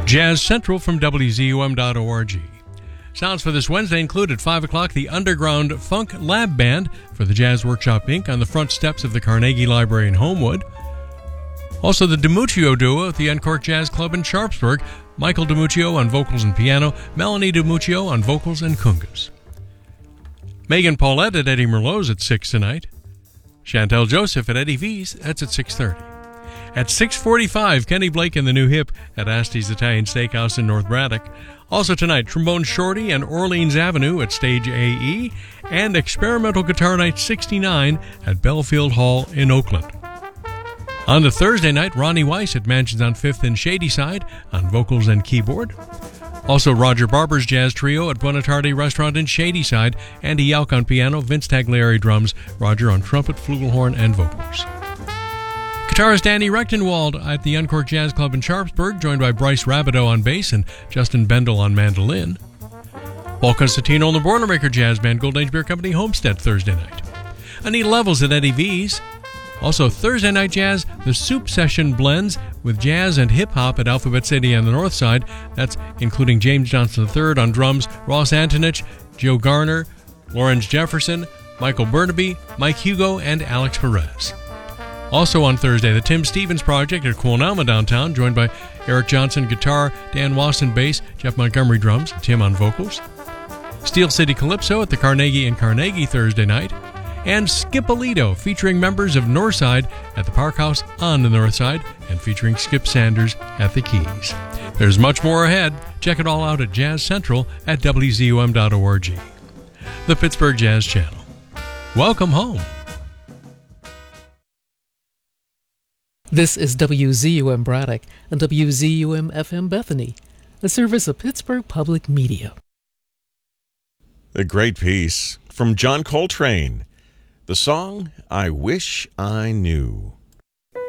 Jazz Central from WZUM.org. Sounds for this Wednesday include at 5 o'clock the Underground Funk Lab Band for the Jazz Workshop Inc. on the front steps of the Carnegie Library in Homewood. Also the DiMuccio Duo at the Uncork Jazz Club in Sharpsburg. Michael DiMuccio on vocals and piano, Melanie DiMuccio on vocals and congas. Megan Paulette at Eddie Merlot's at 6 tonight. Chantel Joseph at Eddie V's, that's at 6:30. At 6:45, Kenny Blake and the New Hip at Asti's Italian Steakhouse in North Braddock. Also tonight, Trombone Shorty and Orleans Avenue at Stage AE, and Experimental Guitar Night 69 at Belfield Hall in Oakland. On to Thursday night, Ronnie Weiss at Mansions on 5th and Shadyside on vocals and keyboard. Also Roger Barber's Jazz Trio at Buonatardi Restaurant in Shadyside, Andy Yauk on piano, Vince Tagliari drums, Roger on trumpet, flugelhorn, and vocals. Guitarist Danny Rechtenwald at the Uncork Jazz Club in Sharpsburg, joined by Bryce Rabideau on bass and Justin Bendel on mandolin. Paul Constantino and the Boilermaker Jazz Band, Golden Age Beer Company, Homestead, Thursday night. Anita Levels at Eddie V's. Also Thursday night jazz, the Soup Session blends with jazz and hip-hop at Alphabet City on the north side. That's including James Johnson III on drums, Ross Antonich, Joe Garner, Lawrence Jefferson, Michael Burnaby, Mike Hugo, and Alex Perez. Also on Thursday, the Tim Stevens Project at Quilnama downtown, joined by Eric Johnson guitar, Dan Wasson bass, Jeff Montgomery drums, Tim on vocals. Steel City Calypso at the Carnegie in Carnegie Thursday night. And Skip-A-Lido, featuring members of Northside at the Park House on the north side, and featuring Skip Sanders at the keys. There's much more ahead. Check it all out at Jazz Central at WZUM.org. The Pittsburgh Jazz Channel. Welcome home. This is WZUM Braddock and WZUM FM Bethany, a service of Pittsburgh Public Media. A great piece from John Coltrane. The song, I Wish I Knew.